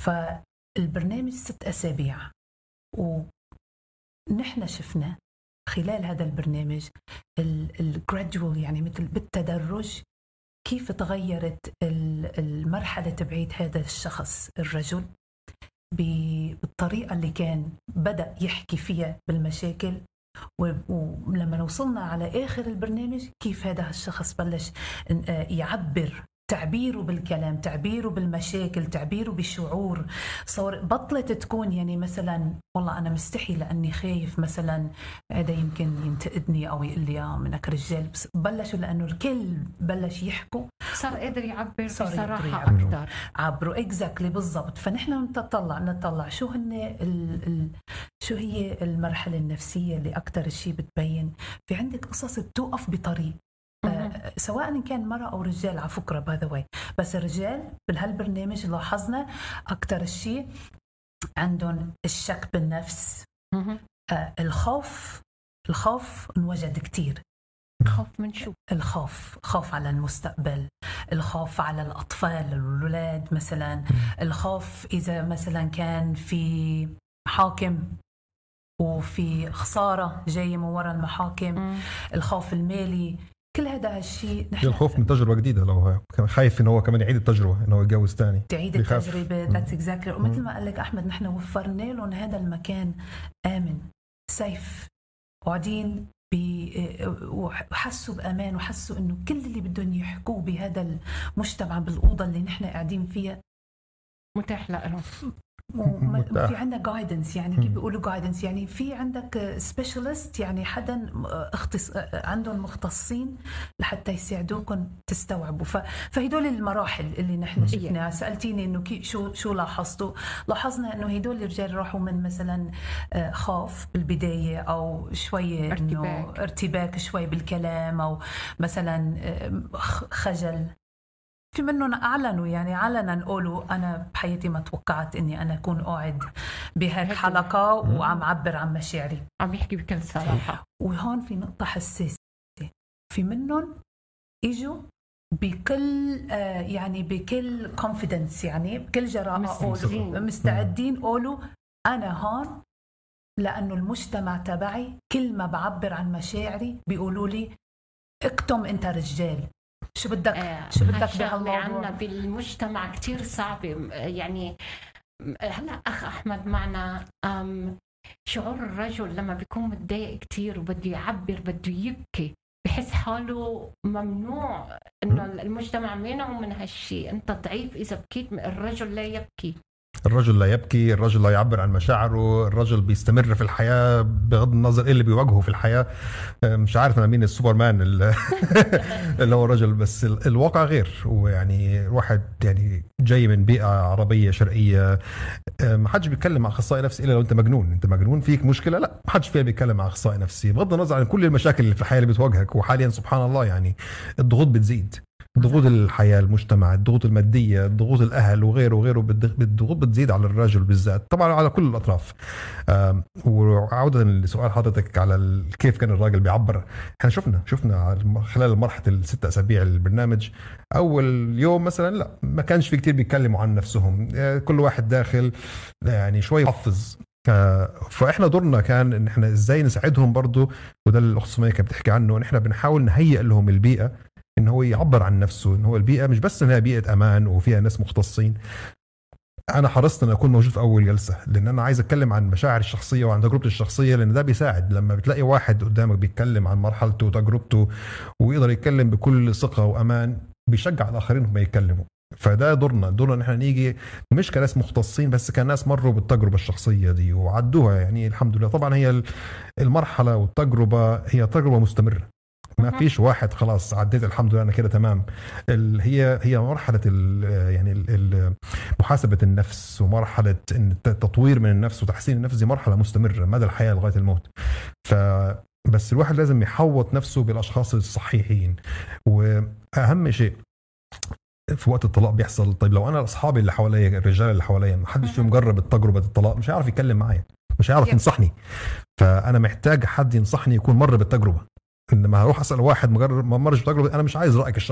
فالبرنامج 6 أسابيع، ونحن شفنا خلال هذا البرنامج الجرادوال، يعني مثل بالتدرج، كيف تغيرت المرحلة تبعيد هذا الشخص الرجل بالطريقة اللي كان بدأ يحكي فيها بالمشاكل. ولما وصلنا على آخر البرنامج كيف هذا الشخص بلش يعبر، تعبيره بالكلام، تعبيره بالمشاكل، تعبيره بالشعور. صار بطلت تكون يعني مثلا والله أنا مستحي لأني خايف مثلا هذا يمكن ينتقدني أو يقول لي منك رجال، بس بلشوا لأنه الكل بلش يحكوا، صار قادر يعبر بصراحة أكثر، عبروا اكزاكتلي بالضبط. فنحن نطلع شو شو هي المرحلة النفسية اللي أكتر شيء بتبين في عندك قصص بتوقف بطريق، سواء إن كان مرأة أو رجال على فكرة باي ذا، بس الرجال بهالبرنامج لاحظنا أكتر شيء عندهم الشك بالنفس، الخوف انوجد كتير. خوف من شو؟ خوف على المستقبل، الخوف على الأطفال الولاد مثلا، الخوف إذا مثلا كان في محاكم وفي خسارة جاية من وراء المحاكم، الخوف المالي، كل هذا الشيء. الخوف من تجربة جديدة، لو خايف إنه هو كمان يعيد التجربة، إنه يتجوز تاني، تعيد التجربة. that's exactly. ومثل ما قال لك أحمد، نحن وفرنا لهم هذا المكان آمن سيف، قاعدين وحسوا بأمان، وحسوا إنه كل اللي بدهم يحكوه بهذا المجتمع بالأوضة اللي نحن قاعدين فيها متاح لهم. في عندنا جايدنس، يعني كيف بيقولوا جايدنس، يعني في عندك سبيشالست، يعني حدا عندهم مختصين لحتى يساعدوكم تستوعبوا. فهدول المراحل اللي نحن شفناها. سألتيني انه شو لاحظتوا؟ لاحظنا انه هدول الرجال راحوا من مثلا خوف بالبداية، او شوية انه ارتباك شوي بالكلام، او مثلا خجل. في منهم أعلنوا، يعني علنا نقولوا أنا بحياتي ما توقعت إني أنا أكون قاعد بهيك حلقة وعم عبر عن مشاعري، عم يحكي بكل صراحة. وهون في نقطة حساسة، في منهم إجوا بكل يعني بكل confidence، يعني بكل جراءة مستعدين قولوا أنا هون لأنه المجتمع تبعي كل ما بعبر عن مشاعري بيقولوا لي اكتم أنت رجال. شو بدك بهالموضوع؟ عنا بالمجتمع كتير صعب. يعني هلا أخ أحمد معنا، شعور الرجل لما بيكون متضايق كتير وبده يعبر، بده يبكي، بحس حاله ممنوع، إنه المجتمع مانعه من هالشي. أنت ضعيف إذا بكيت. الرجل لا يبكي، الرجل لا يبكي، الرجل لا يعبر عن مشاعره، الرجل بيستمر في الحياة بغض النظر إيه اللي بيواجهه في الحياة. مش عارف أنا مين السوبرمان اللي هو الرجل، بس الواقع غير. ويعني الواحد يعني جاي من بيئة عربية شرقية، ما حدش بيتكلم مع أخصائي نفسي إلا لو أنت مجنون. أنت مجنون فيك مشكلة، لا ما حدش فيها بيتكلم مع أخصائي نفسي، بغض النظر عن كل المشاكل اللي في الحياة اللي بتواجهك. وحاليا سبحان الله يعني الضغوط بتزيد، ضغوط الحياة، المجتمع، الضغوط المادية، ضغوط الأهل وغيره وغيره، بالضغوط بتزيد على الرجل بالذات، طبعا على كل الأطراف. وعودة لسؤال حضرتك على كيف كان الراجل بيعبر، احنا شفنا خلال مرحلة 6 أسابيع البرنامج، أول يوم مثلا لا ما كانش في كتير بيتكلموا عن نفسهم، كل واحد داخل يعني شوي يحفظ. فاحنا دورنا كان ان احنا ازاي نساعدهم برضو، وده اللي الاخت سمية كانت بتحكي عنه، ان احنا بنحاول نهيئ لهم البيئة إن هو يعبر عن نفسه، إن هو البيئة مش بس إنها بيئة أمان وفيها ناس مختصين. أنا حرصت أن أكون موجود في أول جلسة، لأن أنا عايز أتكلم عن مشاعر الشخصية وعن تجربتي الشخصية، لأن ده بيساعد. لما بتلاقي واحد قدامك بيتكلم عن مرحلته وتجربته ويقدر يتكلم بكل ثقة وأمان، بيشجع الآخرين هم يتكلموا. فده دورنا إن احنا نيجي مش كناس مختصين بس، كناس مروا بالتجربة الشخصية دي وعدوها، يعني الحمد لله. طبعا هي المرحلة والتجربة هي تجربة مستمرة، ما فيش واحد خلاص عديت الحمد لله انا كده تمام. هي مرحله محاسبه النفس، ومرحله التطوير من النفس وتحسين النفس، دي مرحله مستمره مدى الحياه لغايه الموت. بس الواحد لازم يحوط نفسه بالاشخاص الصحيحين. واهم شيء في وقت الطلاق بيحصل، طيب لو انا اصحابي اللي حواليا، الرجال اللي حواليا، ما حدش فيهم جرب التجربه الطلاق، مش هيعرف يتكلم معايا، مش هيعرف ينصحني. فانا محتاج حد ينصحني يكون مر بالتجربه. انما هروح اسال واحد ما مرش بتجربه، انا مش عايز رايك الشخصي،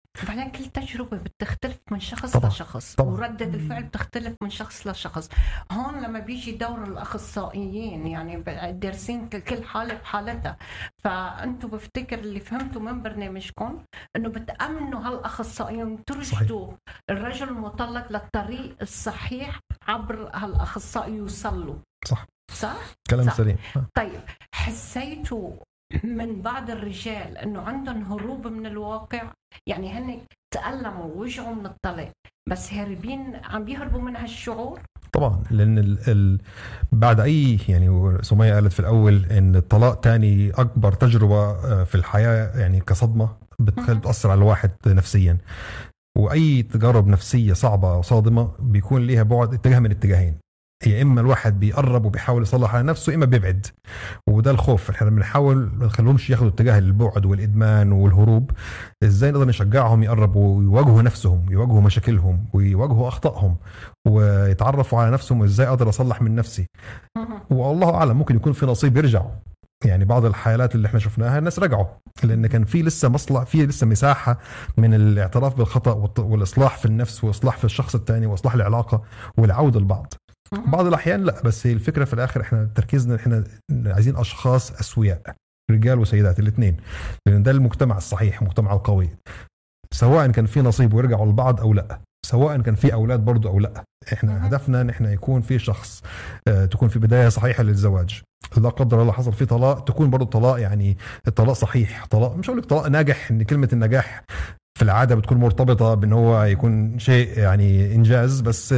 بعدين كل تجربة بتختلف من شخص طبعا. لشخص، طبعا. وردة الفعل بتختلف من شخص لشخص. هون لما بيجي دور الأخصائيين يعني دارسين كل حالة بحالتها، فأنتوا بفتكر اللي فهمتوا من برنامجكم أنه بتأمنوا هالأخصائيين ترشدوا الرجل المطلق للطريق الصحيح عبر هالأخصائي يوصلوا. صح؟ كلام سليم. طيب حسيتوا من بعض الرجال انه عندهم هروب من الواقع؟ يعني هن تألموا ووجعوا من الطلاق بس هاربين، عم بيهربوا من هالشعور؟ طبعا، لان بعد اي يعني سمية قالت في الاول ان الطلاق تاني اكبر تجربة في الحياة، يعني كصدمة بتأثر على الواحد نفسيا. واي تجارب نفسية صعبة وصادمة بيكون ليها بعد اتجاه من اتجاهين، يا اما الواحد بيقرب وبيحاول يصلح على نفسه، اما بيبعد. وده الخوف. احنا بنحاول ما نخليهمش ياخدوا اتجاه البعد والادمان والهروب. ازاي نقدر نشجعهم يقربوا ويواجهوا نفسهم، يواجهوا مشاكلهم ويواجهوا اخطائهم ويتعرفوا على نفسهم، وازاي اقدر اصلح من نفسي. والله اعلم ممكن يكون في نصيب يرجعوا. يعني بعض الحالات اللي احنا شفناها الناس رجعوا لان كان في لسه مصلح، في لسه مساحه من الاعتراف بالخطا والاصلاح في النفس واصلاح في الشخص الثاني واصلاح العلاقه والعوده لبعض. بعض الأحيان لا، بس الفكرة في الآخر إحنا تركيزنا إحنا عايزين أشخاص أسوياء، رجال وسيدات الاثنين، لأن ده المجتمع الصحيح، المجتمع القوي. سواء كان في نصيب ويرجعوا لبعض أو لا، سواء كان في أولاد برضو أو لا. إحنا هدفنا إن إحنا يكون في شخص تكون في بداية صحيحة للزواج. لا قدر الله حصل في طلاق، تكون برضو طلاق يعني الطلاق صحيح، طلاق مش هقول لك طلاق ناجح، إن كلمة النجاح في العادة بتكون مرتبطة بأن هو يكون شيء يعني إنجاز، بس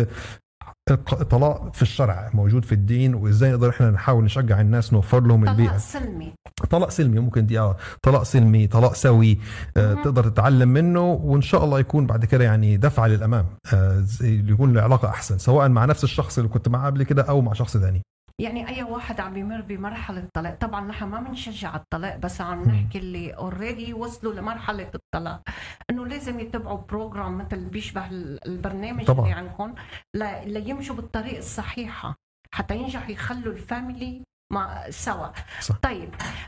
الطلاق في الشرع موجود في الدين. وازاي نقدر احنا نحاول نشجع الناس نوفر لهم البيئه. طلاق سلمي ممكن دي طلاق سلمي، طلاق سوي تقدر تتعلم منه، وان شاء الله يكون بعد كده يعني دفعه للامام، يكون العلاقه احسن سواء مع نفس الشخص اللي كنت معاه قبل كده او مع شخص ثاني. يعني اي واحد عم بيمر بمرحله الطلاق، طبعا نحن ما بنشجع الطلاق، بس عم نحكي اللي اوريدي وصلوا لمرحله الطلاق انه لازم يتبعوا بروجرام مثل بيشبه البرنامج طبعا اللي عندكم ليمشوا بالطريق الصحيحه حتى ينجحوا يخلوا الفاميلي مع سوا. صح. طيب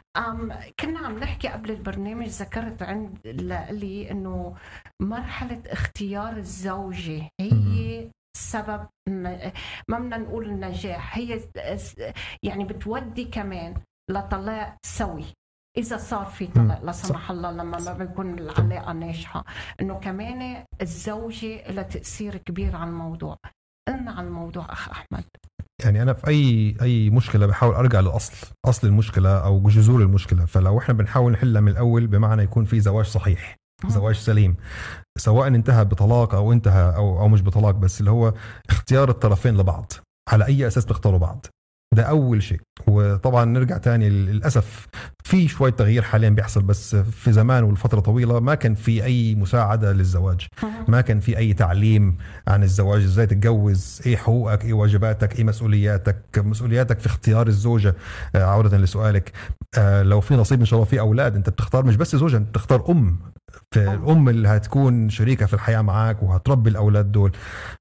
كنا عم نحكي قبل البرنامج، ذكرت عند لي انه مرحله اختيار الزوجه هي سبب ما بدنا نقول النجاح، هي يعني بتودي كمان لطلاق سوي إذا صار في طلاق لا سمح الله، لما ما بيكون العلاقة ناجحة، إنه كمان الزوجة لها تأثير كبير على الموضوع. قلنا عن الموضوع أخ أحمد. يعني أنا في أي مشكلة بحاول أرجع لأصل المشكلة أو جذور المشكلة. فلو إحنا بنحاول نحلها من الأول، بمعنى يكون في زواج صحيح، زواج سليم، سواء انتهى بطلاق او انتهى او مش بطلاق، بس اللي هو اختيار الطرفين لبعض على اي اساس بيختاروا بعض، ده اول شيء. وطبعا نرجع تاني للاسف في شويه تغيير حاليا بيحصل، بس في زمان والفتره طويله ما كان في اي مساعده للزواج، ما كان في اي تعليم عن الزواج، ازاي تتجوز، ايه حقوقك، ايه واجباتك، ايه مسؤولياتك في اختيار الزوجه. عوده لسؤالك، لو في نصيب ان شاء الله في اولاد، انت بتختار مش بس زوجه، انت بتختار في الأم اللي هتكون شريكة في الحياة معاك وهتربي الأولاد دول.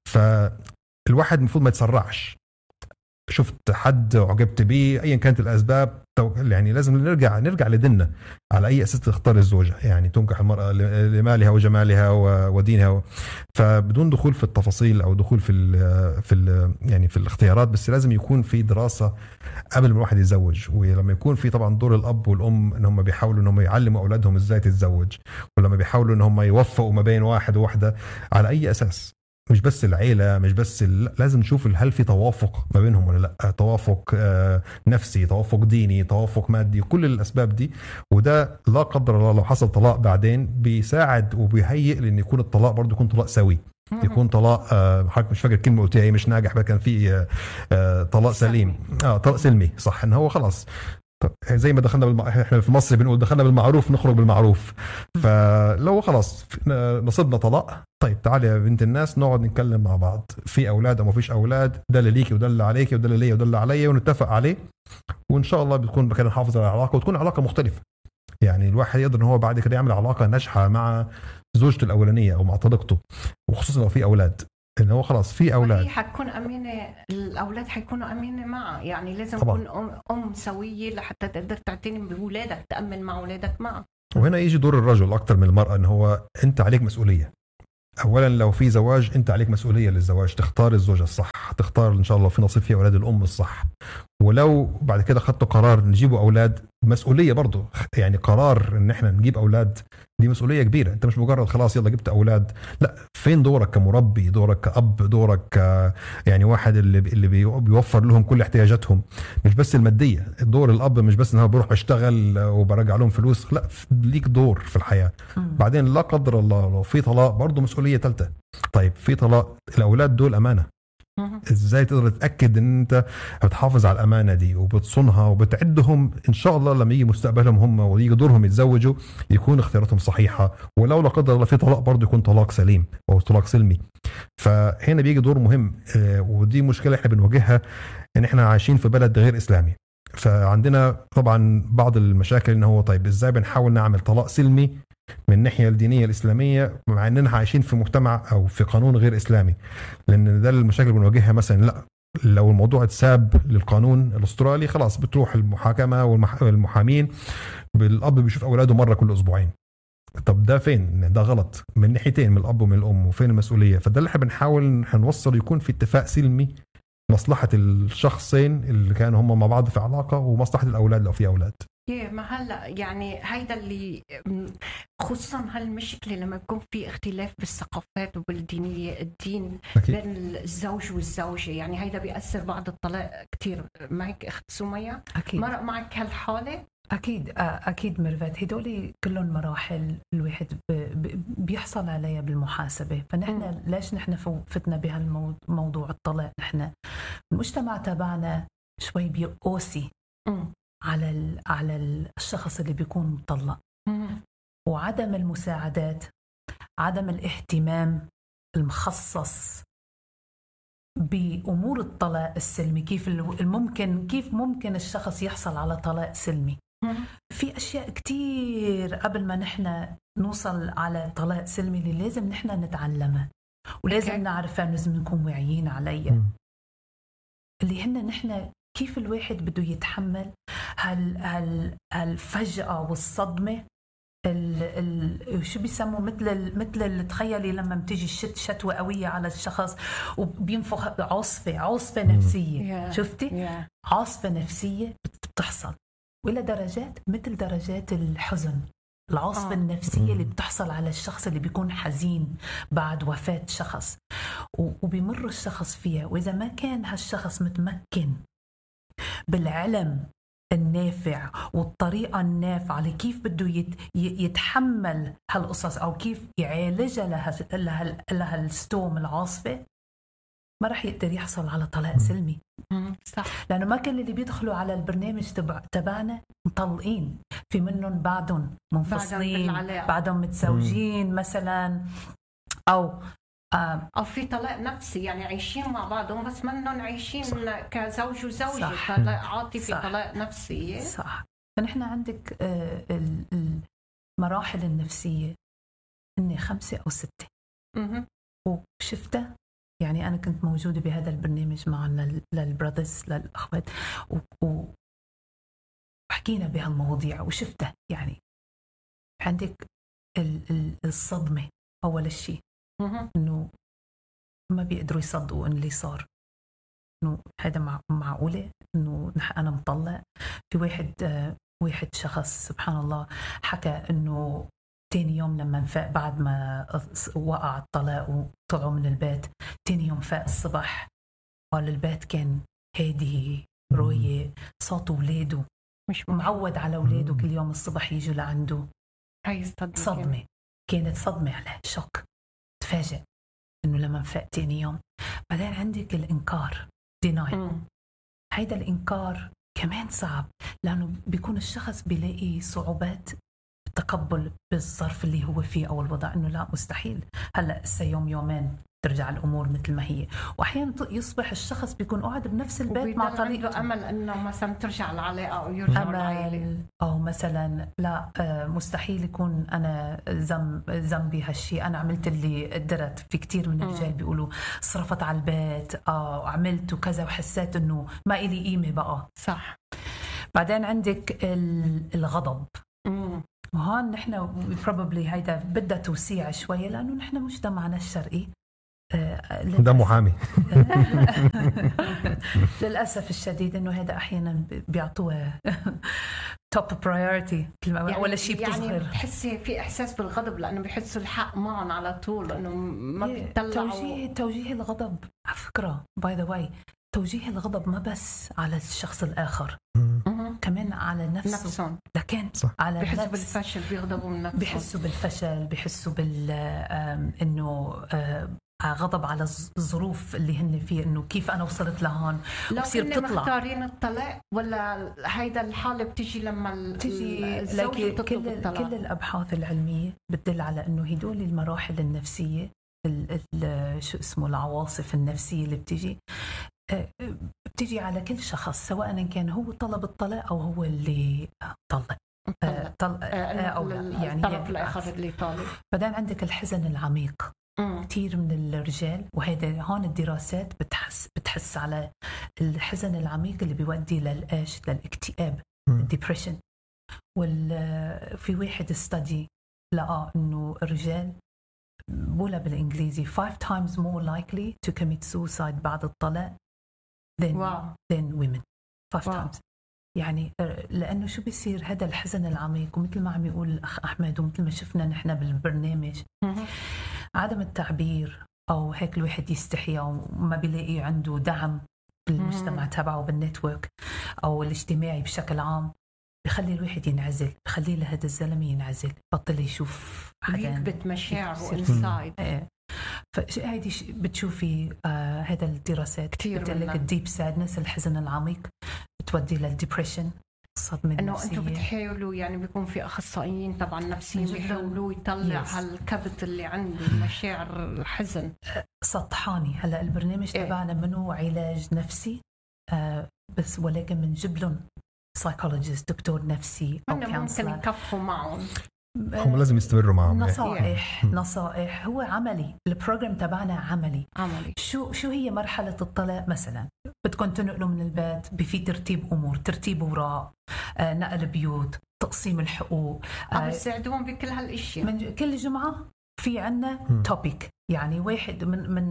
فالواحد المفروض ما يتسرعش. شفت حد عجبت بيه أيا كانت الأسباب، يعني لازم نرجع لديننا على أي أساس تختار الزوجة. يعني تنكح المرأة لمالها وجمالها ودينها، فبدون دخول في التفاصيل أو دخول يعني في الاختيارات، بس لازم يكون في دراسة قبل ما الواحد يتزوج. ولما يكون في طبعا دور الأب والأم إن هم بيحاولوا إن هم يعلموا أولادهم إزاي تتزوج، ولما بيحاولوا إن هم يوفقوا ما بين واحد وواحدة على أي أساس، مش بس العيلة، مش بس لازم نشوف هل في توافق ما بينهم ولا لا، توافق نفسي، توافق ديني، توافق مادي، كل الأسباب دي. وده لا قدر الله لو حصل طلاق بعدين بيساعد وبيهيئ لأن يكون الطلاق برضو يكون طلاق سوي، يكون طلاق حضرتك مش فاكر كلمة قلتها مش ناجح، بقى كان في طلاق سليم، طلاق سلمي، صح. ان هو خلاص زي ما دخلنا احنا في مصر بنقول دخلنا بالمعروف نخرج بالمعروف. فلو خلاص نصبنا طلاق، طيب تعالي يا بنت الناس نقعد نتكلم مع بعض، في اولاد او ما فيش اولاد، ده اللي ليكي وده اللي عليكي وده اللي ليا وده اللي عليا، ونتفق عليه، وان شاء الله بتكون كده نحافظ على العلاقه وتكون علاقه مختلفه. يعني الواحد يقدر ان هو بعد كده يعمل علاقه ناجحه مع زوجته الاولانيه او مع طليقته، وخصوصا لو في اولاد، ان هو خلاص في اولاد هي حتكون امينه، الاولاد حيكونوا امينه معه. يعني لازم تكون ام سويه لحتى تقدر تعتني باولادك، تامن مع اولادك معه. وهنا يجي دور الرجل اكتر من المرأة، ان هو انت عليك مسؤولية. اولا لو في زواج انت عليك مسؤوليه للزواج، تختار الزوجه الصح، تختار ان شاء الله في نصيب في اولاد الام الصح. ولو بعد كده خدتوا قرار نجيبوا اولاد، مسؤوليه برضه، يعني قرار ان احنا نجيب اولاد دي مسؤوليه كبيره. انت مش مجرد خلاص يلا جبت اولاد، لا، فين دورك كمربي، دورك كأب، دورك يعني واحد اللي بيوفر لهم كل احتياجاتهم، مش بس الماديه. دور الاب مش بس ان هو بروح بشتغل وبرجع لهم فلوس، لا، ليك دور في الحياه. بعدين لا قدر الله لو في طلاق برضه مسؤوليه ثالثه. طيب في طلاق، الاولاد دول امانه، ازاي تقدر تتاكد ان انت بتحافظ على الامانه دي وبتصونها وبتعدهم ان شاء الله لما يجي مستقبلهم هم ويجي دورهم يتزوجوا يكون اختياراتهم صحيحه، ولو لا قدر الله في طلاق برضه يكون طلاق سليم او طلاق سلمي. فهنا بيجي دور مهم، ودي مشكله احنا بنواجهها ان احنا عايشين في بلد غير اسلامي. فعندنا طبعا بعض المشاكل، ان هو طيب ازاي بنحاول نعمل طلاق سلمي من الناحيه الدينيه الاسلاميه مع اننا عايشين في مجتمع او في قانون غير اسلامي. لان ده المشاكل اللي بنواجهها. مثلا لا، لو الموضوع اتساب للقانون الاسترالي خلاص بتروح المحاكمه والمحامين، الاب بيشوف اولاده مره كل اسبوعين. طب ده فين؟ ده غلط من ناحيتين، من الاب ومن الام، وفين المسؤوليه؟ فده اللي احنا بنحاول هنوصل يكون في اتفاق سلمي، مصلحه الشخصين اللي كانوا هم مع بعض في علاقه ومصلحه الاولاد لو في اولاد. ما هلا يعني هيدا اللي خصوصا هالمشكله لما يكون في اختلاف بالثقافات وبالدينيه، الدين أكيد. بين الزوج والزوجه، يعني هيدا بيأثر بعد الطلاق كتير. معك اخت سمية؟ اكيد مرق معك هالحاله؟ اكيد ميرفت، هدول كلهم مراحل الواحد بيحصل عليها بالمحاسبه. فنحن ليش نحن فتنا بهالموضوع الطلاق؟ نحن المجتمع تبعنا شوي بيقوسي على الشخص اللي بيكون مطلق، وعدم المساعدات، عدم الاهتمام المخصص بأمور الطلاق السلمي. كيف ممكن الشخص يحصل على طلاق سلمي. في أشياء كتير قبل ما نحن نوصل على طلاق سلمي اللي لازم نحن نتعلمها ولازم نعرفها، لازم نكون واعيين عليها. اللي هن نحن كيف الواحد بده يتحمل هالفجأة والصدمة، شو بيسموا مثل تخيلي لما بتيجي شتوى قوية على الشخص وبينفخ عاصفة نفسية. شفتي؟ عاصفة نفسية بتحصل، وإلى درجات مثل درجات الحزن، العاصفة النفسية اللي بتحصل على الشخص اللي بيكون حزين بعد وفاة شخص، وبيمر الشخص فيها. وإذا ما كان هالشخص متمكن بالعلم النافع والطريقة النافعة لكيف بده يتحمل هالقصص أو كيف يعالجها لها الستوم العاصفة، ما رح يقدر يحصل على طلاق سلمي. صح. لأنه ما كل اللي بيدخلوا على البرنامج تبعنا مطلقين، في منهم بعدهم منفصلين، بعدهم متزوجين مثلا، أو في طلاق نفسي، يعني عايشين مع بعضهم بس منهم عايشين كزوج وزوجة، طلاق عاطفي، طلاق نفسي. صح. فنحن عندك المراحل النفسية إني 5 أو 6 وشفتها. يعني أنا كنت موجودة بهذا البرنامج مع للبرادرز، للأخوات، وحكينا بهالمواضيع وشفتها. يعني عندك الصدمة أول شيء، إنه ما بيقدروا يصدقوا إن اللي صار، إنه هذا معقولة، إنه أنا مطلق. في واحد شخص سبحان الله حكى إنه تاني يوم لما فاق بعد ما وقع الطلاق وطلعوا من البيت، تاني يوم فاق الصبح قال البيت كان هادي روية، صوت ولاده مش معود على ولاده كل يوم الصبح يجوا لعنده. هاي صدمة، كانت صدمة عليه، شوك، تفاجئ إنه لما فاق تاني يوم. بعدين عندك الإنكار، ديناي. هيدا الإنكار كمان صعب، لأنه بيكون الشخص بيلاقي صعوبات التقبل بالظرف اللي هو فيه أو الوضع، إنه لا مستحيل هلأ يوم يومين ترجع الأمور مثل ما هي. وأحيانا يصبح الشخص بيكون قاعد بنفس البيت مع طريقته، أمل إنه مثلا ترجع العلاقة أو يرجع العائلة، أو مثلا لا مستحيل يكون أنا ذنبي هالشي، أنا عملت اللي قدرت. في كتير من الرجال بيقولوا صرفت على البيت وعملت وكذا وحسيت إنه ما إلي قيمة بقى. صح. بعدين عندك الغضب. وهون نحن probably هيدا بدها توسيع شوية، لأنه نحن مجتمعنا الشرقي ده محامي للأسف الشديد إنه هذا أحيانا بيعطوه top priority يعني ولا شيء بتظهر. يعني بتحسي في إحساس بالغضب لأنه بيحسوا الحق معهم على طول، إنه ما بيطلعوا. توجيه الغضب على فكرة by the way، توجيه الغضب ما بس على الشخص الآخر، كمان على نفسهم. لكن صح. على بيحسوا بالفشل، بيغضبوا من نفسهم، بيحسوا بالفشل، بيحسوا إنه غضب على الظروف اللي هن فيه، إنه كيف أنا وصلت لهون. لو كنا مختارين الطلاق، ولا هيدا الحالة بتيجي لما تيجي الزوج تطلب الطلاق؟ كل الأبحاث العلمية بتدل على إنه هدول المراحل النفسية شو اسمه العواصف النفسية اللي بتيجي على كل شخص، سواء كان هو طلب الطلاق أو هو اللي طلق. أو يعني الطرف الآخر اللي طالب. بعدين عندك الحزن العميق. كثير من الرجال، وهذا هون الدراسات بتحس على الحزن العميق اللي بيودي للاكتئاب، الديبريشن. في واحد استدي لقى انه الرجال بقولها بالانجليزي 5 times more likely to commit suicide بعد الطلاق than women. 5 times. يعني لأنه شو بيصير هذا الحزن العميق، ومثل ما عم يقول الأخ أحمد ومثل ما شفنا نحن بالبرنامج، عدم التعبير أو هيك الواحد يستحي أو ما بيلاقي عنده دعم بالمجتمع تبعه بالنتورك أو الاجتماعي بشكل عام، بخلي الواحد ينعزل، بخلي لهذا الزلمة ينعزل، بطل يشوف حدا، يكبت مشاعره inside. فهيدي بتشوفي هذا الدراسات كتير لك الديب سادنس، الحزن العميق بتودي للديبريشن، الصدمة النفسية. انه انتم بتحاولوا يعني بيكون في اخصائيين طبعا نفسيين بيحاولوا يطلع هالكبت اللي عنده، مشاعر الحزن سطحاني. هلا البرنامج تبعنا منه علاج نفسي بس، ولكن بنجيب لهم سايكولوجيست، دكتور نفسي او كونسلر، ممكن يكفوا معهم، هم لازم يستمروا معهم. نصائح هو عملي. البروجرام تبعنا عملي. شو هي مرحلة الطلاق مثلا؟ بدكم تنقلوا من البيت، في ترتيب أمور، ترتيب وراء، نقل بيوت، تقسيم الحقوق، بتساعدوهم بكل هالاشياء. من كل جمعة في عنا توبيك، يعني واحد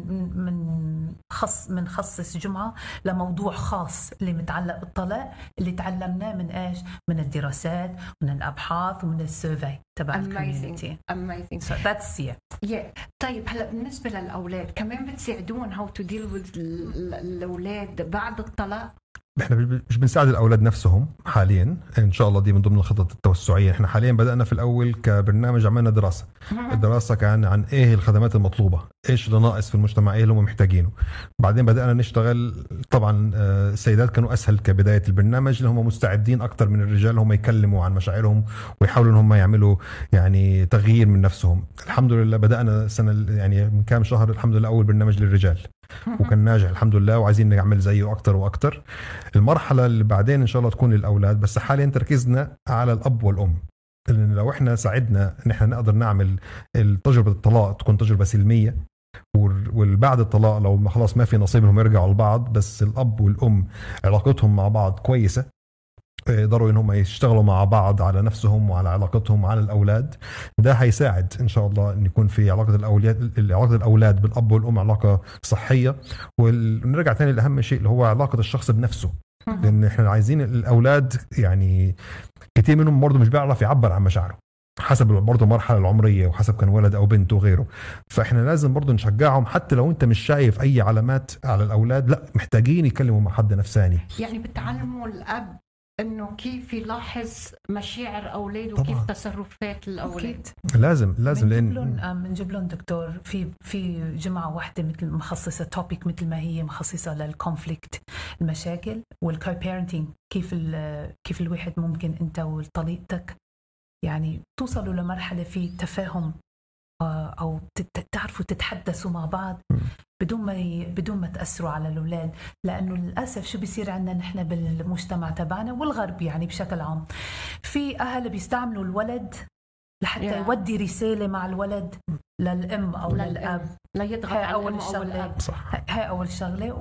من خصص جمعة لموضوع خاص اللي متعلق بالطلاق، اللي تعلمناه من ايش؟ من الدراسات، من الابحاث، ومن السيرفي تبع الكوميونتي. Amazing. So that's it. طيب هلا بالنسبة للأولاد كمان بتساعدون how to deal with الأولاد بعد الطلاق؟ احنا مش بنساعد الاولاد نفسهم حاليا، ان شاء الله دي من ضمن الخطط التوسعيه. احنا حاليا بدانا في الاول كبرنامج، عملنا دراسه. الدراسه كان عن ايه الخدمات المطلوبه، ايش اللي ناقص في المجتمع، ايه اللي هم محتاجينه. بعدين بدانا نشتغل. طبعا السيدات كانوا اسهل كبدايه البرنامج، اللي هم مستعدين اكثر من الرجال هم يكلموا عن مشاعرهم ويحاولوا ان هم يعملوا يعني تغيير من نفسهم. الحمد لله بدانا سنه يعني من كام شهر الحمد لله اول برنامج للرجال، وكان ناجح الحمد لله، وعايزين نعمل زيه أكتر وأكتر. المرحلة اللي بعدين إن شاء الله تكون للأولاد، بس حاليا تركيزنا على الأب والأم. لأن لو إحنا ساعدنا إن إحنا نقدر نعمل تجربة الطلاق تكون تجربة سلمية، والبعد الطلاق لو خلاص ما في نصيب لهم يرجعوا لبعض، بس الأب والأم علاقتهم مع بعض كويسة، يقدروا ان هم يشتغلوا مع بعض على نفسهم وعلى علاقتهم على الاولاد. ده هيساعد ان شاء الله ان يكون في علاقه الاولاد بالاب والام علاقه صحيه. ونرجع تاني لاهم شيء اللي هو علاقه الشخص بنفسه، لان احنا عايزين الاولاد يعني كتير منهم برضه مش بيعرف يعبر عن مشاعره حسب برضه المرحله العمريه وحسب كان ولد او بنت وغيره. فاحنا لازم برضه نشجعهم، حتى لو انت مش شايف اي علامات على الاولاد، لا محتاجين يكلموا مع حد نفساني. يعني بتعلموا الاب انه كيف يلاحظ مشاعر اولاده وكيف تصرفات الاولاد. لازم بنجيب لهم دكتور في جمعه واحده مثل مخصصه توبيك مثل ما هي مخصصه للكونفليكت، المشاكل والكو بيرنتينج، كيف الواحد ممكن انت وطليقتك يعني توصلوا لمرحله في تفاهم او تعرفوا تتحدثوا مع بعض بدون ما تأثروا على الأولاد. لأنه للأسف شو بيصير عندنا نحن بالمجتمع تبعنا والغرب يعني بشكل عام، في أهل بيستعملوا الولد لحتى يودي رسالة مع الولد للأم أو للأب، لا يضغط على الأم أو الأب. هاي أول شغلة.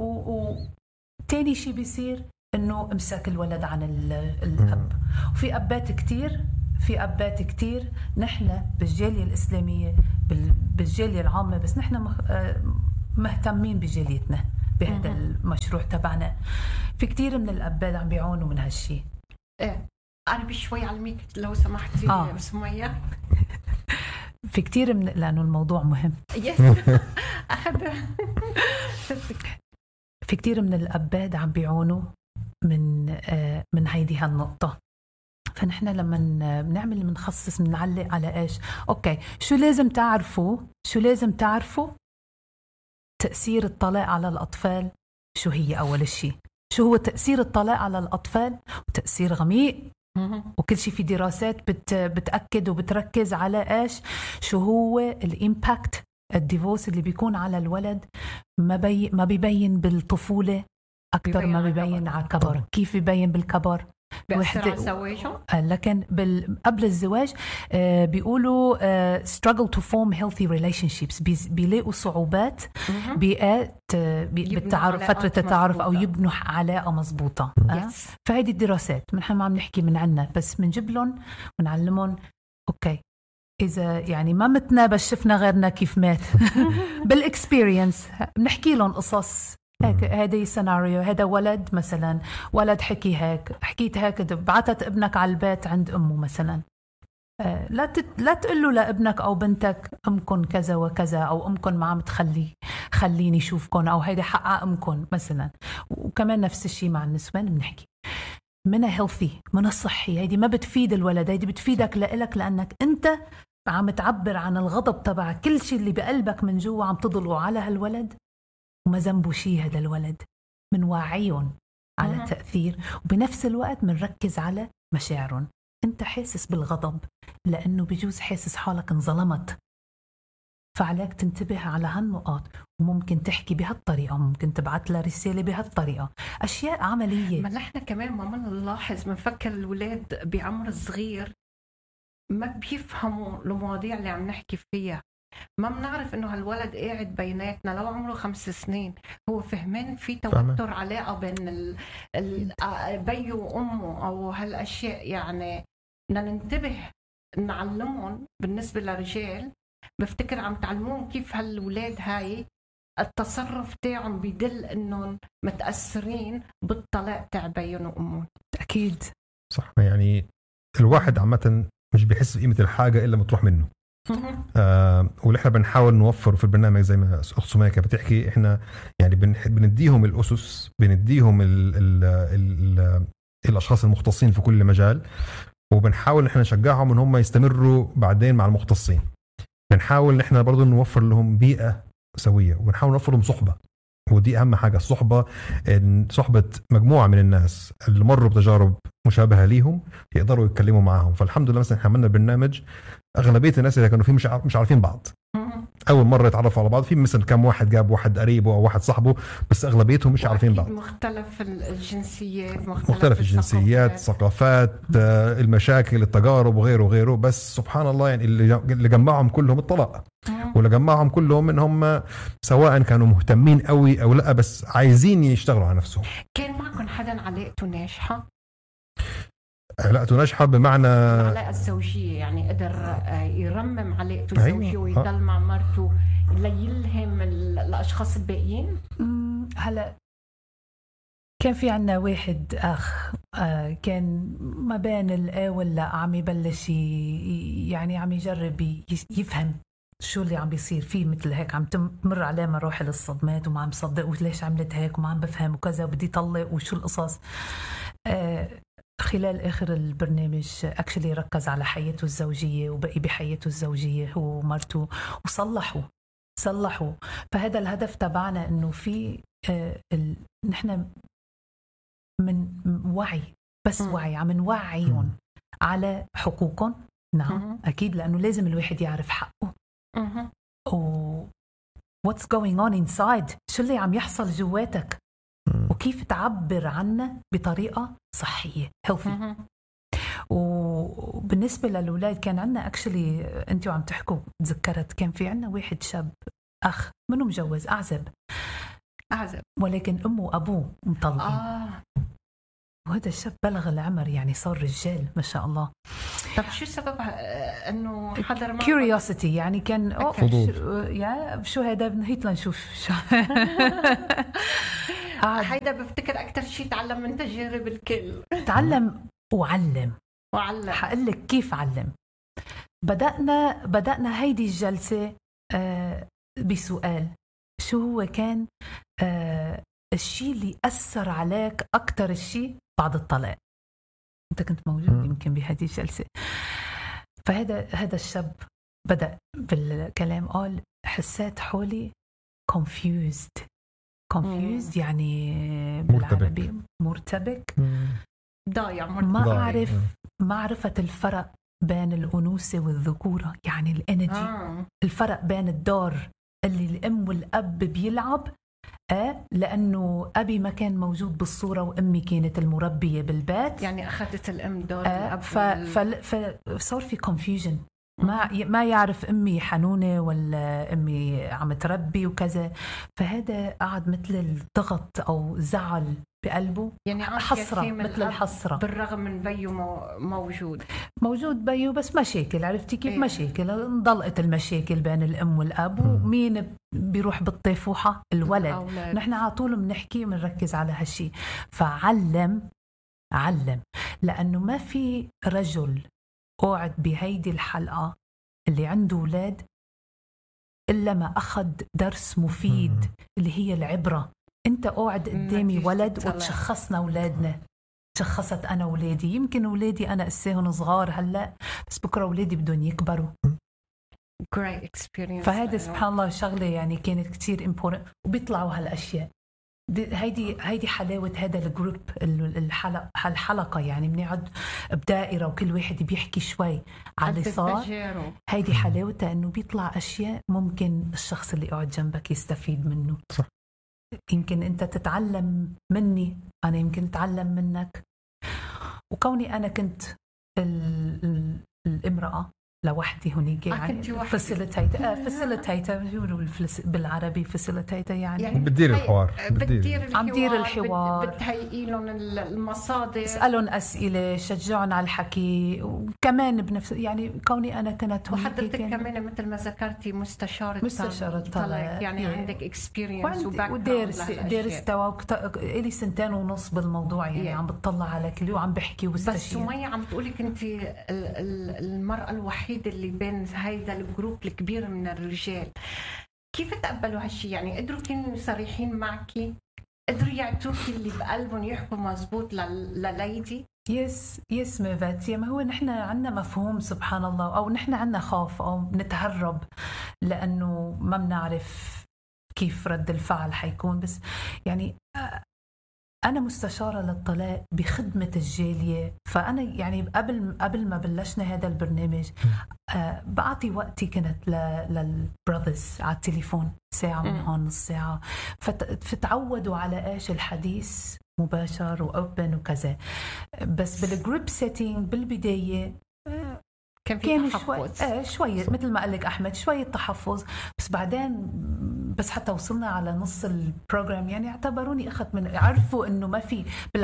وتاني شيء بيصير إنه امسك الولد عن الأب. وفي أبات كتير في أبات كتير نحن بالجالية الإسلامية بالجالية العامة، بس نحن مهتمين بجاليتنا بهذا المشروع تبعنا. في كتير من الأبات عم بيعونوا من هالشي. قربي شوي على الميك لو سمحتي سمية. في كتير من لأنه الموضوع مهم. في كتير من الأباد عم بيعونوا من هيدي هالنقطة. فنحن لما بنخصص بنعلق على إيش؟ أوكي، شو لازم تعرفوا تأثير الطلاق على الأطفال. شو هي أول شيء؟ شو هو تأثير الطلاق على الأطفال؟ وتأثير غميق، وكل شيء في دراسات بتأكد وبتركز على إيش؟ شو هو الإمباكت الديفورس اللي بيكون على الولد. ما بيبين بالطفولة أكتر ما بيبين على الكبر. كيف بيبين بالكبر؟ بيأثر على زواجه. لكن قبل الزواج بيقولوا struggle to form healthy relationships، بيلاقوا صعوبات بالتعارف، فترة التعارف أو يبنوا علاقة مزبوطة. فهذه الدراسات نحن ما عم نحكي من عنا، بس بنجيب لهم ونعلمهم. أوكي، إذا يعني ما متنا بس شفنا غيرنا كيف مات بالإكسبيرينس بنحكي لهم قصص. هيك هذا سيناريو، هذا ولد مثلا، ولد حكي هيك، حكيت هيك، بعتت ابنك على البيت عند أمه مثلا. لا تقول له لابنك أو بنتك أمكن كذا وكذا، أو أمكن ما عم خليني شوفكن، أو هيدا حق أمكن مثلا. وكمان نفس الشيء مع النسوان بنحكي منها هيلثي، منها صحي. هيدي ما بتفيد الولد، هيدي بتفيدك لأنك أنت عم تعبر عن الغضب تبع كل شيء اللي بقلبك من جوا، عم تضلوا على هالولد وما ذنبه شيء. هذا الولد من واعيهم على تأثير، وبنفس الوقت منركز على مشاعرهم. انت حاسس بالغضب لأنه بجوز حاسس حالك انظلمت، فعليك تنتبه على هالنقاط، وممكن تحكي بهالطريقة، ممكن تبعت له رسالة بهالطريقة، أشياء عملية. ما نحن كمان ما بنلاحظ، بنفكر الولاد بعمر صغير ما بيفهموا المواضيع اللي عم نحكي فيها. ما بنعرف انه هالولد قاعد بيناتنا لو عمره 5 سنين، هو فهمان في توتر علاقه بين بيه وامه او هالاشياء. يعني بدنا ننتبه نعلمهم. بالنسبه للرجال بفتكر عم تعلمون كيف هالولاد هاي التصرف تاعهم بيدل انهم متاثرين بالطلاق تاع بيهم وامهم. اكيد صح. يعني الواحد عامه مش بيحس بقيمه الحاجه الا ما تروح منه. واللي احنا بنحاول نوفر في البرنامج زي ما اخت سمية كانت بتحكي، احنا يعني بنديهم الاسس، بنديهم الاشخاص المختصين في كل مجال، وبنحاول احنا نشجعهم ان هم يستمروا بعدين مع المختصين. بنحاول ان احنا برضو نوفر لهم بيئة سوية، وبنحاول نوفر لهم صحبة، ودي اهم حاجة. الصحبة، صحبة مجموعة من الناس اللي مروا بتجارب مشابهة ليهم يقدروا يتكلموا معاهم. فالحمد لله مثلا عملنا برنامج اغلبيه الناس اللي كانوا فيه مش عارفين بعض، اول مره يتعرفوا على بعض. في مثلا كم واحد جاب واحد قريبه او واحد صاحبه، بس اغلبيتهم مش عارفين بعض. مختلف الجنسيات، الثقافات، المشاكل، التجارب وغيره وغيره. بس سبحان الله يعني اللي جمعهم كلهم الطلاق، واللي جمعهم كلهم ان هم سواء كانوا مهتمين قوي او لا، بس عايزين يشتغلوا على نفسهم. كان معكم حدا علاقته ناجحه؟ علاقته ناجحة بمعنى العلاقة الزوجية، يعني قدر يرمم علاقته الزوجية ويضل مع مرته ليلهم الأشخاص الباقيين؟ هلا كان في عنا واحد أخ كان ما بين الأول عم يبلش يعني عم يجرب يفهم شو اللي عم بيصير فيه. مثل هيك عم تمر عليه مراحل الصدمات وما عم صدق وليش عملت هيك وما عم بفهم وكذا وبدي طلق وشو القصص. خلال آخر البرنامج اكشلي ركز على حياته الزوجية وبقي بحياته الزوجية هو ومرته، وصلحوا. فهذا الهدف تبعنا انه في نحن من وعي، بس وعي عم نوعيهم على حقوقهم. نعم اكيد، لانه لازم الواحد يعرف حقه و what's going on inside، شو اللي عم يحصل جواتك، وكيف تعبر عنه بطريقة صحية healthy. وبالنسبة للأولاد كان عنا اكشلي، انتوا عم تحكوا تذكرت كان في عنا واحد شاب أخ منه مجوز أعزب، ولكن أمه وأبوه مطلقين. وهذا الشاب بلغ العمر يعني صار رجال ما شاء الله. طب شو السبب انه حضر معه؟ curiosity يعني كان فضول. شو هذا هيت لنشوف شو هيدا بفتكر اكثر شيء تعلم من تجارب الكل. تعلم وعلم. حقول لك كيف علم. بدأنا هيدي الجلسة بسؤال: شو هو كان الشيء اللي أثر عليك أكتر الشيء بعد الطلاق؟ أنت كنت موجود يمكن بهذه الجلسة. فهذا الشاب بدأ بالكلام، قال: حسيت حولي confused يعني بالعربي مرتبك، ضايع، ما أعرف معرفة الفرق بين الأنوثة والذكورة، يعني الانرجي الفرق بين الدور اللي الأم والأب بيلعب لأنه أبي ما كان موجود بالصورة وأمي كانت المربية بالبيت، يعني أخذت الأم دور الأب. فصار في confusion، ما يعرف أمي حنونة ولا أمي عم تربي وكذا. فهذا قعد مثل الضغط أو زعل بقلبه، يعني حسرة مثل الحسرة، بالرغم من بيو موجود بيو، بس مشاكل، عرفتي كيف؟ مشاكل، انضلقت المشاكل بين الأم والأب، ومين بيروح بالطيفوحة؟ الولد. نحن على طول بنحكي ونركز على هالشي. فعلم لأنه ما في رجل قاعد بهيدي الحلقة اللي عنده أولاد إلا ما أخذ درس مفيد اللي هي العبرة. أنت قاعد قدامي ولد وتشخصنا أولادنا، تشخصت أنا أولادي، يمكن أولادي أنا أساهم صغار هلأ، بس بكرة أولادي بدهم يكبروا. great experience. فهذا سبحان الله شغلة يعني كانت كتير important، وبيطلعوا هالأشياء. هيدي حلاوة هذا الجروب، الحلقة يعني بنقعد بدائرة وكل واحد بيحكي شوي على اللي صار. هيدي حلاوتها انه بيطلع اشياء ممكن الشخص اللي قاعد جنبك يستفيد منه. صح. يمكن انت تتعلم مني، انا يمكن اتعلم منك. وكوني انا كنت الامرأة لوحدي هنيك يعني فاسيليتيتر بيقولوا بالعربي فاسيليتيتر يعني بتدير الحوار، عم دير الحوار، بتهيئي لهم المصادر، اسالهم اسئله، شجعهم على الحكي، وكمان بنفس يعني كوني انا كنت وحضرتك كمان مثل ما ذكرتي مستشارة طلاق، يعني عندك اكسبيرينس ودارست لي 2.5 سنين بالموضوع، يعني عم بتطلع على كل وعم بحكي وبستشير. بس سمية عم تقولك انت المرأة الوحيدة اللي بين هيدا الجروب الكبير من الرجال، كيف تقبلوا هالشي؟ يعني قدروا كانوا صريحين معك، قدروا يعطوكي اللي بقلبهم، يحكوا مزبوط لليدي؟ يس ميفات. ما هو نحن عنا مفهوم سبحان الله، او نحن عنا خوف او نتهرب لانه ما بنعرف كيف رد الفعل حيكون. بس يعني أنا مستشارة للطلاق بخدمة الجالية، فأنا يعني قبل ما بلشنا هذا البرنامج بعطي وقتي كانت للبراذرز على التليفون ساعة من هون نص ساعة، فتعودوا على إيش الحديث مباشر وأوبن وكذا. بس بالجروب سيتينج بالبداية كان شوية مثل ما قال لك أحمد، شوية تحفظ، بس بعدين بس حتى وصلنا على نص البروجرام يعني اعتبروني أخذت من، عرفوا إنه ما في،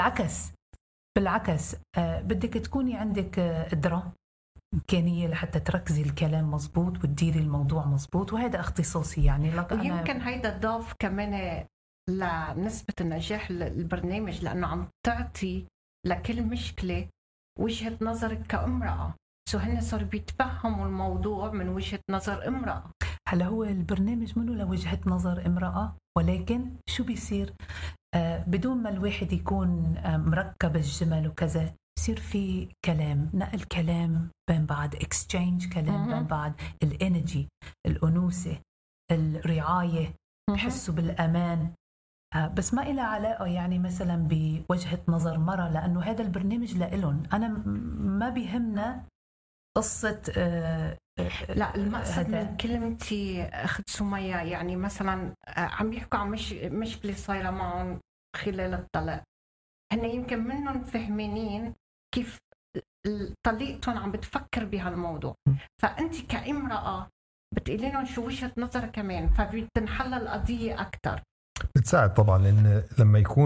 بالعكس بدك تكوني عندك قدرة إمكانية لحتى تركزي الكلام مزبوط وتديري الموضوع مزبوط، وهذا اختصاصي يعني. ويمكن هيدا ضاف كمان لنسبة النجاح البرنامج، لأنه عم تعطي لكل مشكلة وجهة نظرك كامرأة، هن صاروا بيتفهموا الموضوع من وجهة نظر امرأة. هلا هو البرنامج منه لوجهة نظر امرأة، ولكن شو بيصير بدون ما الواحد يكون مركب الجمل وكذا، يصير في كلام، نقل كلام بين بعض، اكسشينج كلام بين بعض، الانرجي، الأنوثة، الرعاية، بحسوا بالأمان. بس ما إلها علاقة يعني مثلا بوجهة نظر مرة، لأنه هذا البرنامج لإلهم. أنا ما بيهمنا قصة لا، المقصد من كلمتي أخت سمية يعني مثلا عم يحكوا عن مشكلة صايرة معهم خلال الطلاق، هن يمكن منهم فهمانين كيف طليقتهم عم بتفكر بهالموضوع، فأنت كامرأة بتقولي لهم شو وجهة نظر كمان، فبتنحل القضية أكتر. بتساعد طبعا، لأن لما يكون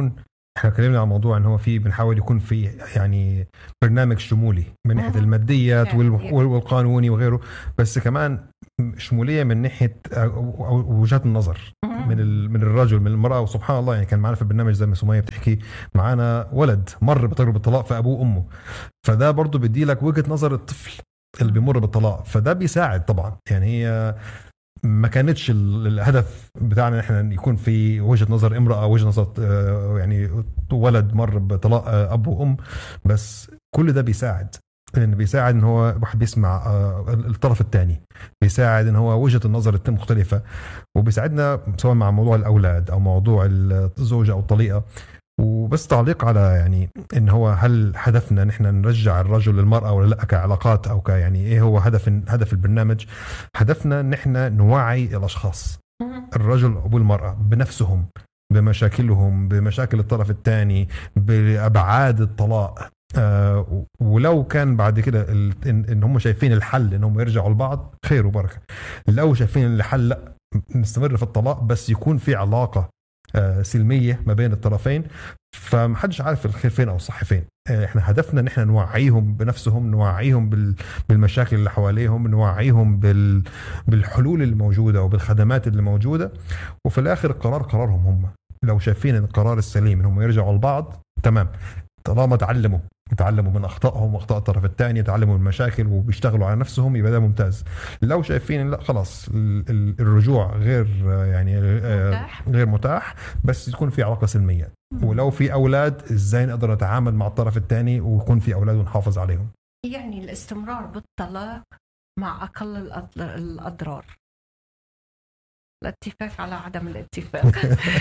احنا اتكلمنا عن موضوع ان هو في بنحاول يكون في يعني برنامج شمولي من ناحيه الماديات والقانوني وغيره، بس كمان شموليه من ناحيه وجهات النظر من الرجل من المراه. وسبحان الله يعني كان معنا في البرنامج زي ما سمية بتحكي معنا ولد مر بتجربه الطلاق في ابوه وامه، فده برضه بدي لك وجهه نظر الطفل اللي بيمر بالطلاق، فده بيساعد طبعا. يعني هي ما كانتش الهدف بتاعنا احنا يكون في وجهة نظر امرأة، وجهة نظر يعني ولد مر بطلاق اب وام، بس كل ده بيساعد، لان بيساعد ان هو واحد بيسمع الطرف الثاني، بيساعد ان هو وجهة النظر مختلفة، وبيساعدنا سواء مع موضوع الاولاد او موضوع الزوجة او الطليقة. وبس تعليق على يعني ان هو هل هدفنا نحن نرجع الرجل للمرأة ولا لا كعلاقات او يعني ايه هو هدف البرنامج؟ هدفنا نحن نوعي الاشخاص الرجل والمرأة بنفسهم، بمشاكلهم، بمشاكل الطرف الثاني، بأبعاد الطلاق. ولو كان بعد كده ان هم شايفين الحل انهم يرجعوا لبعض خير وبركة، لو شايفين الحل لا نستمر في الطلاق بس يكون في علاقة سلمية ما بين الطرفين، فمحدش عارف الخير فين أو الصح فين. احنا هدفنا نحن نوعيهم بنفسهم، نوعيهم بالمشاكل اللي حواليهم، نوعيهم بالحلول اللي موجودة وبالخدمات اللي موجودة، وفي الآخر القرار قرارهم هم. لو شايفين القرار السليم انهم يرجعوا لبعض تمام، طالما يتعلموا من اخطائهم واخطاء الطرف الثاني، يتعلموا من المشاكل وبيشتغلوا على نفسهم، يبقى ده ممتاز. لو شايفين لا خلاص الرجوع غير يعني غير متاح، بس يكون في علاقة سلمية. ولو في اولاد ازاي نقدر نتعامل مع الطرف الثاني ويكون في اولاد ونحافظ عليهم. يعني الاستمرار بالطلاق مع اقل الاضرار، الاتفاق على عدم الاتفاق.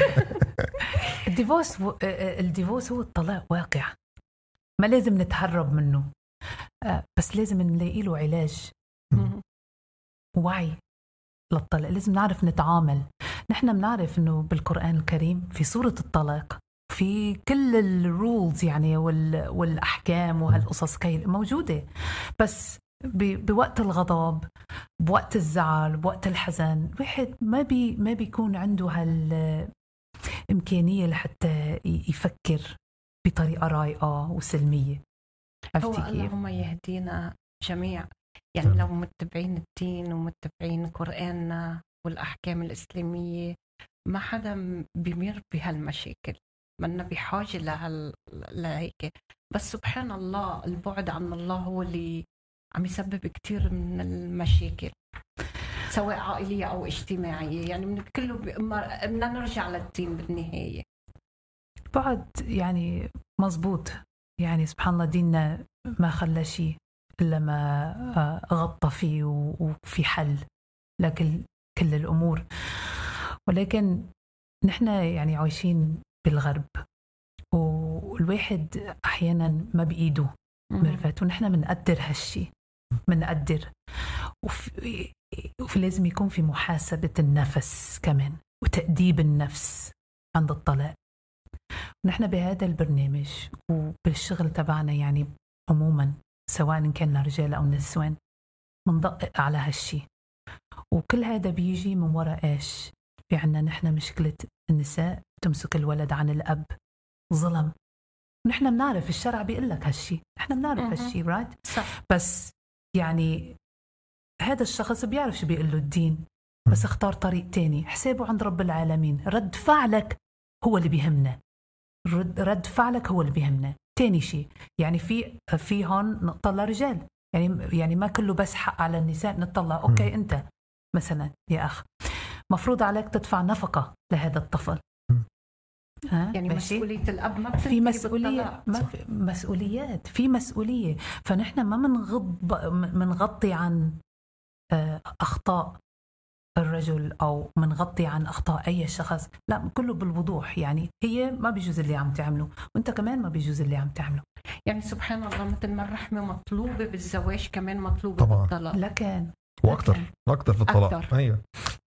الديفورس هو الطلاق واقع، ما لازم نتهرب منه، بس لازم نلاقي له علاج ووعي للطلاق. لازم نعرف نتعامل. نحن بنعرف انه بالقرآن الكريم في سورة الطلاق في كل الرولز يعني والأحكام وهالقصص موجودة، بس بوقت الغضب، بوقت الزعل، بوقت الحزن، واحد ما بيكون عنده هالإمكانية لحتى يفكر بطريقة رايقة وسلمية. هو اللهم يهدينا جميع، يعني لو متبعين الدين ومتبعين قرآننا والأحكام الإسلامية ما حدا بيمر بهالمشاكل، منا بحاجة لهيك. بس سبحان الله البعد عن الله هو اللي عم يسبب كتير من المشاكل سواء عائلية أو اجتماعية. يعني كله بدنا نرجع للدين بالنهاية. بعد يعني مزبوط، يعني سبحان الله ديننا ما خلى شيء إلا ما غطى فيه وفي حل لكن كل الأمور. ولكن نحن يعني عايشين بالغرب، والواحد أحيانا ما بإيده مرفت، ونحن منقدر هالشي، منقدر. وفي لازم يكون في محاسبة النفس كمان وتأديب النفس عند الطلاق. ونحن بهذا البرنامج وبالشغل تبعنا يعني عموما سواء كان رجال أو نسوان منضغط على هالشي. وكل هذا بيجي من وراء إيش؟ في عنا نحن مشكلة النساء تمسك الولد عن الأب، ظلم. ونحن بنعرف الشرع بيقول لك هالشي، نحن بنعرف هالشي رايت صح. بس يعني هذا الشخص بيعرف شو بيقول له الدين، بس اختار طريق تاني، حسابه عند رب العالمين. رد فعلك هو اللي بيهمنا، رد فعلك هو اللي بيهمنا. تاني شيء يعني في هون نطلع رجال، يعني ما كله بس حق على النساء نطلع. اوكي انت مثلا يا اخ مفروض عليك تدفع نفقة لهذا الطفل، يعني مسؤولية الأب ما في مسؤولية، ما في مسؤوليات، في مسؤولية. فنحن ما منغطي عن أخطاء الرجل أو منغطي عن أخطاء أي شخص، لا كله بالوضوح. يعني هي ما بيجوز اللي عم تعمله، وانت كمان ما بيجوز اللي عم تعمله. يعني سبحان الله مثل ما الرحمة مطلوبة بالزواج كمان مطلوبة بالطلاق. لكن واكثر في الطلاق. ايوه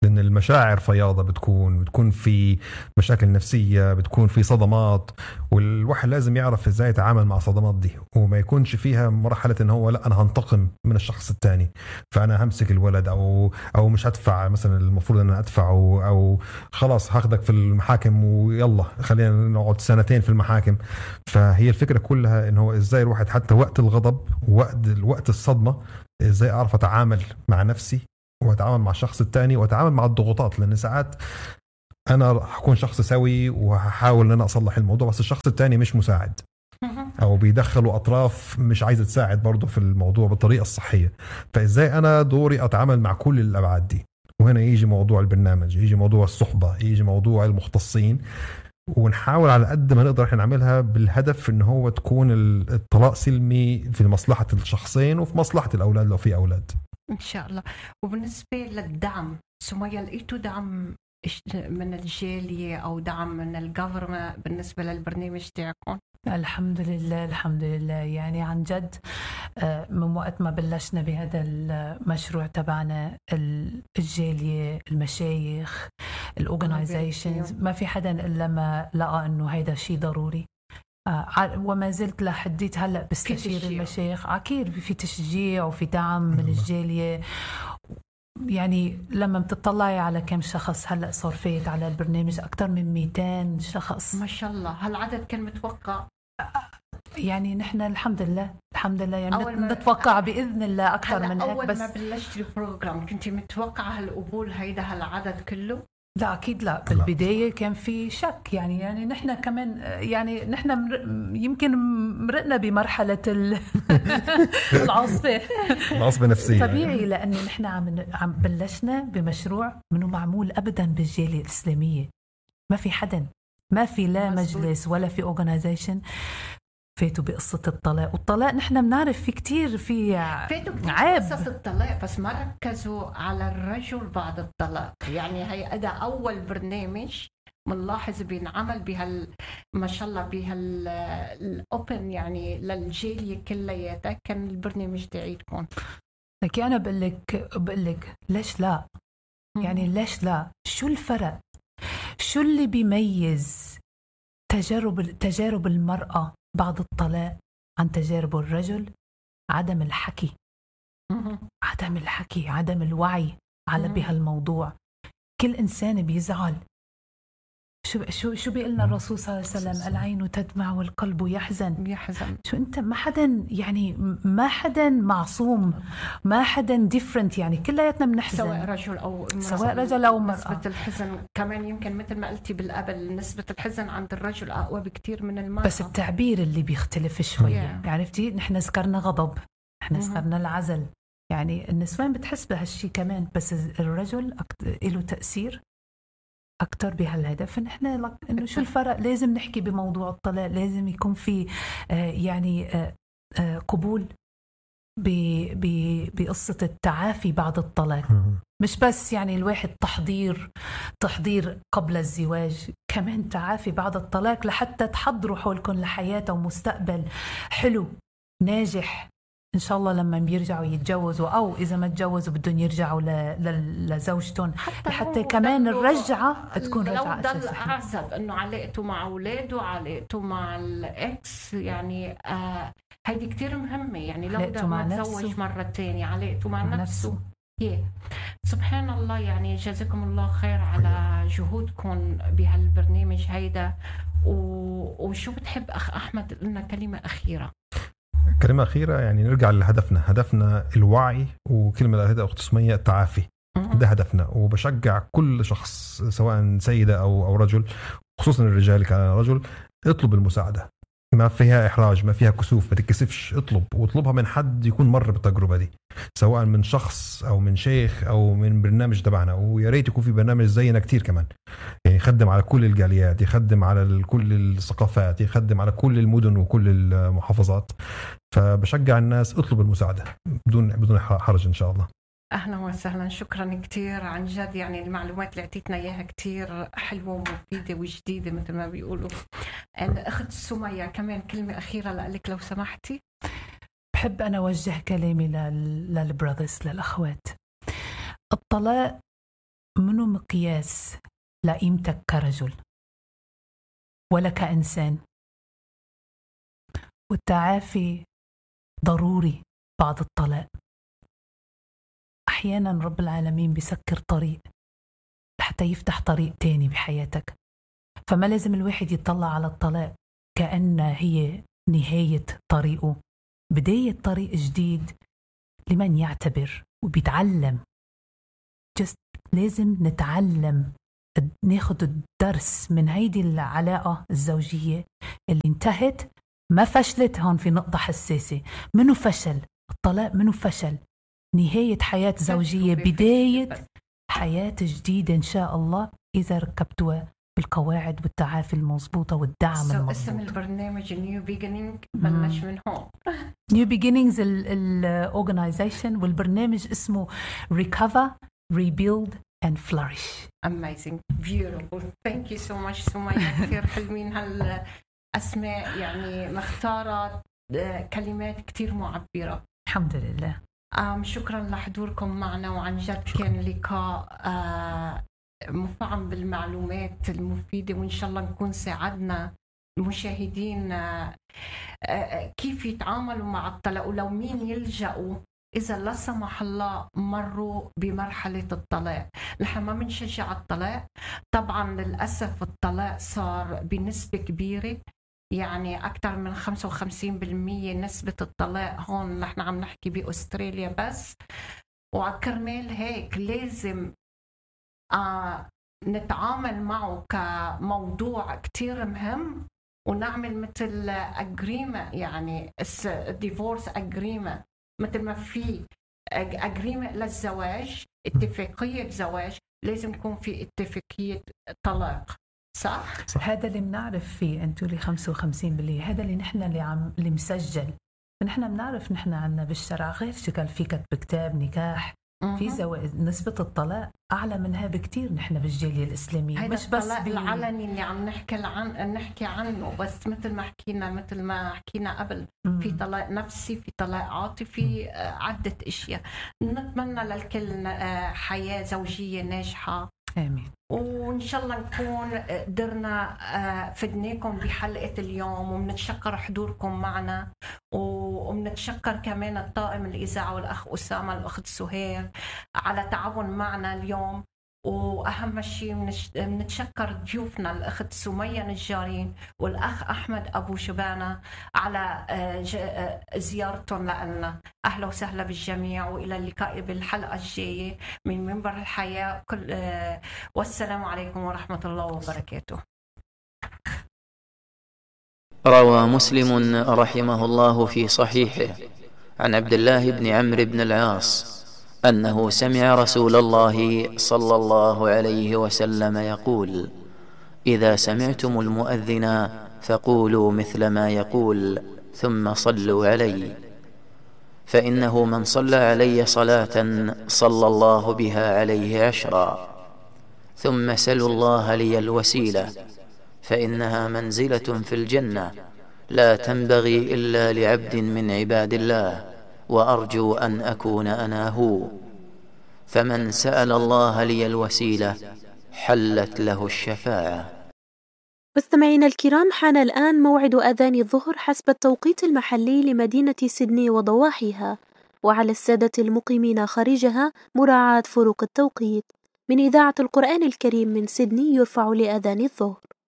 لأن المشاعر فياضة، بتكون في مشاكل نفسية، بتكون في صدمات، والواحد لازم يعرف إزاي يتعامل مع الصدمات دي، وما يكونش فيها مرحلة إن هو لا أنا هنتقم من الشخص التاني فأنا همسك الولد أو مش هدفع مثلا المفروض إن أنا أدفع، أو خلاص هاخدك في المحاكم ويلا خلينا نقعد 2 سنين في المحاكم. فهي الفكرة كلها إن هو إزاي الواحد حتى وقت الغضب وقت الصدمة إزاي أعرف أتعامل مع نفسي واتعامل مع الشخص الثاني واتعامل مع الضغوطات. لان ساعات انا هكون شخص سوي وهحاول ان انا اصلح الموضوع، بس الشخص الثاني مش مساعد او بيدخلوا اطراف مش عايزه تساعد برضه في الموضوع بالطريقه الصحيه. فازاي انا دوري اتعامل مع كل الابعاد دي؟ وهنا يجي موضوع البرنامج، يجي موضوع الصحبه، يجي موضوع المختصين، ونحاول على قد ما نقدر احنا نعملها بالهدف ان هو تكون الطلاق سلمي في مصلحه الشخصين وفي مصلحه الاولاد لو في اولاد إن شاء الله. وبالنسبة للدعم سمية، لقيتوا دعم من الجالية أو دعم من الجفرمنت بالنسبة للبرنامج تاعكم؟ الحمد لله الحمد لله. يعني عن جد من وقت ما بلشنا بهذا المشروع تبعنا، الجالية، المشايخ، الأورجنايزيشنز، ما في حدا إلا ما لقى إنه هيدا شيء ضروري. وما زلت لحديت هلأ بستشير المشايخ. أكيد في تشجيع وفي دعم من الجالية. يعني لما بتطلعي على كم شخص هلأ صار فايت على البرنامج أكثر من 200 شخص ما شاء الله. هالعدد كان متوقع؟ يعني نحن الحمد لله يعني نتوقع بإذن الله أكثر من هيك. بس أول ما بلشت البروجرام كنتي متوقعة هالقبول هيدا هالعدد كله؟ لا أكيد لا. بالبداية كان في شك. يعني نحن كمان يعني نحن يمكن مرقنا بمرحلة العصبة نفسية طبيعي، لأنه نحن عم بلشنا بمشروع منه معمول أبدا بالجالية الإسلامية. ما في حدا، ما في لا مجلس ولا في أورجنايزيشن فاتوا بقصة الطلاق. والطلاق نحن بنعرف في كتير في عيب قصة الطلاق، بس ما ركزوا على الرجل بعد الطلاق. يعني هي أدا أول برنامج منلاحظ بينعمل ما شاء الله الأوبن يعني للجالية كلياتها. كان البرنامج تاعيتكم. لكن أنا بقول لك ليش لا؟ يعني ليش لا؟ شو الفرق؟ شو اللي بيميز تجارب المرأة بعد الطلاق عن تجارب الرجل؟ عدم الحكي، عدم الوعي على بهالموضوع. كل إنسان بيزعل. شو بيقلنا الرسول صلى الله عليه وسلم؟ العين تدمع والقلب يحزن. شو انت ما حدا، يعني ما حدا معصوم، ما حدا ديفرنت. يعني كلياتنا بنحزن سواء رجل او مرأة. نسبة الحزن كمان يمكن مثل ما قلتي بالقبل، نسبة الحزن عند الرجل اقوى بكتير من المرأة، بس التعبير اللي بيختلف شوية. عرفتي؟ نحن ذكرنا غضب، نحن ذكرنا العزل. يعني النسوان بتحس بهالشي كمان، بس الرجل له تأثير أكتر بهالهدف. فنحن إنه شو الفرق؟ لازم نحكي بموضوع الطلاق، لازم يكون في يعني قبول بقصة التعافي بعد الطلاق. مش بس يعني الواحد تحضير قبل الزواج، كمان تعافي بعد الطلاق لحتى تحضروا حولكم لحياة ومستقبل حلو ناجح إن شاء الله لما بيرجعوا يتجوزوا، أو إذا ما تجوزوا بدهم يرجعوا لزوجتهم، حتى كمان الرجعة تكون رجعة أساسية. لو ضل أعزب إنه علاقته مع أولاده، علاقته مع الإكس، يعني هيدي كتير مهمة. يعني لو ده ما تزوج مرة تانية، علاقته مع نفسه. سبحان الله. يعني جزاكم الله خير على جهودكم بهالبرنامج هيدا. وشو بتحب أخ أحمد لنا كلمة أخيرة؟ كلمة أخيرة يعني نرجع لهدفنا، هدفنا الوعي، وكلمة الهدف أخت سمية التعافي. ده هدفنا. وبشجع كل شخص سواء سيدة أو رجل، خصوصا الرجال كان رجل، اطلب المساعدة. ما فيها إحراج، ما فيها كسوف، ما تتكسفش. واطلبها من حد يكون مر بالتجربة دي، سواء من شخص أو من شيخ أو من برنامج تبعنا. ويا ريت يكون في برنامج زينا كتير كمان، يعني يخدم على كل الجاليات، يخدم على كل الثقافات، يخدم على كل المدن وكل المحافظات. فبشجع الناس اطلب المساعدة بدون حرج إن شاء الله. أهلا وسهلا. شكرا كتير عن جد. يعني المعلومات اللي اعطيتنا إياها كتير حلوة ومفيدة وجديدة مثل ما بيقولوا. أخت سمية كمان كلمة أخيرة لك لو سمحتي. بحب أنا أوجه كلامي للبراذرز، للأخوات. الطلاق منو مقياس لقيمتك كرجل ولا كإنسان. والتعافي ضروري بعد الطلاق. أحيانا رب العالمين بيسكر طريق حتى يفتح طريق تاني بحياتك. فما لازم الواحد يطلع على الطلاق كأنها هي نهاية طريقه، بداية طريق جديد لمن يعتبر وبيتعلم. لازم نتعلم، ناخد الدرس من هيدي العلاقة الزوجية اللي انتهت. ما فشلت، هون في نقطة حساسة. منو فشل؟ الطلاق منو فشل؟ نهاية حياة زوجية، بداية حياة جديدة إن شاء الله إذا ركبتوها بالقواعد والتعافي المضبوطة والدعم المضبوط. اسم البرنامج New Beginning بلش من هون. New Beginnings الأورجنايزيشن، والبرنامج اسمه Recover, Rebuild and Flourish. Amazing, beautiful. Thank you so much سمية. كثير حلوين هالأسماء، يعني مختارة كلمات كثير معبرة. الحمد لله. شكرا لحضوركم معنا، وعن جد كان لقاء مفعم بالمعلومات المفيدة، وإن شاء الله نكون ساعدنا المشاهدين كيف يتعاملوا مع الطلاق، ولو مين يلجأوا إذا لا سمح الله مروا بمرحلة الطلاق. نحن ما بنشجع الطلاق طبعا، للأسف الطلاق صار بنسبة كبيرة، يعني أكثر من 55% نسبة الطلاق هون. نحن عم نحكي بأستراليا بس، وكرمال هيك لازم نتعامل معه كموضوع كتير مهم، ونعمل مثل agreement، يعني divorce agreement، مثل ما في agreement للزواج، اتفاقية زواج، لازم يكون في اتفاقية طلاق. صح؟ هذا اللي بنعرف فيه. انتوا اللي 55%، هذا اللي نحن اللي مسجل. نحن بنعرف نحن عنا بالشرع غير شكل في كتب كتاب نكاح، في زواج. نسبة الطلاق أعلى منها بكتير نحن بالجالية الإسلامية. مش بس العلني اللي عم نحكي عنه، بس مثل ما حكينا قبل، في طلاق نفسي، في طلاق عاطفي، عدة أشياء. نتمنى للكل حياة زوجية ناجحة. آمين. وإن شاء الله نكون قدرنا فدناكم بحلقة اليوم، وبنتشكر حضوركم معنا، وبنتشكر كمان الطاقم الإذاعة والأخ أسامة والأخت سهير على تعاون معنا اليوم. وأهم شيء بنتشكر ضيوفنا الأخت سمية نجارين والأخ أحمد أبو شبانة على زيارتهم لنا. أهلا وسهلا بالجميع، وإلى اللقاء بالحلقة الجاية من منبر الحياة. والسلام عليكم ورحمة الله وبركاته. روى مسلم رحمه الله في صحيحه عن عبد الله بن عمرو بن العاص أنه سمع رسول الله صلى الله عليه وسلم يقول: إذا سمعتم المؤذن فقولوا مثل ما يقول ثم صلوا علي، فإنه من صلى علي صلاة صلى الله بها عليه 10. ثم سلوا الله لي الوسيلة، فإنها منزلة في الجنة لا تنبغي إلا لعبد من عباد الله، وأرجو أن أكون أنا هو. فمن سأل الله لي الوسيلة حلت له الشفاعة. مستمعينا الكرام، حان الآن موعد أذان الظهر حسب التوقيت المحلي لمدينة سيدني وضواحيها، وعلى السادة المقيمين خارجها مراعاة فروق التوقيت. من إذاعة القرآن الكريم من سيدني يرفع لأذان الظهر.